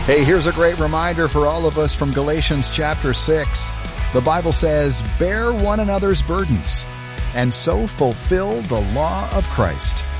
Hey, here's a great reminder for all of us from Galatians chapter 6. The Bible says, "Bear one another's burdens, and so fulfill the law of Christ."